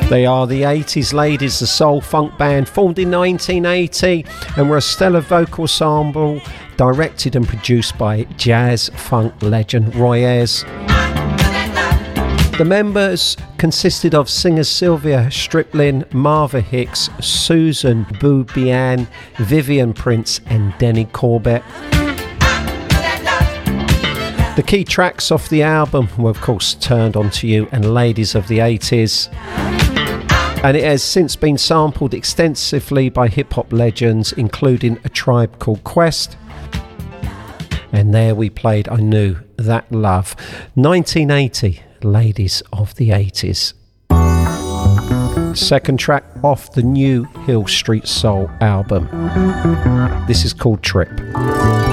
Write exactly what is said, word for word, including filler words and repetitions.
They are the eighties Ladies, the soul funk band formed in nineteen eighty and were a stellar vocal ensemble directed and produced by jazz funk legend Roy Ayers. The members consisted of singers Sylvia Striplin, Marva Hicks, Susan Boubian, Vivian Prince and Denny Corbett. The key tracks off the album were of course Turned On To You and Ladies of the eighties. And it has since been sampled extensively by hip-hop legends, including A Tribe Called Quest. And there we played I Knew That Love. nineteen eighty, Ladies of the eighties. Second track off the new Hill Street Soul album. This is called Trip.